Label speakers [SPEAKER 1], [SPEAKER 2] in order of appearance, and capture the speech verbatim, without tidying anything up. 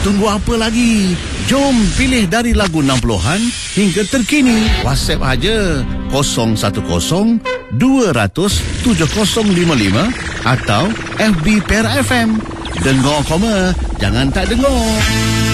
[SPEAKER 1] Tunggu apa lagi? Jom pilih dari lagu enam puluhan hingga terkini. WhatsApp aja kosong satu kosong dua kosong tujuh kosong lima lima atau F B Perak F M. Dengar koma, jangan tak dengar.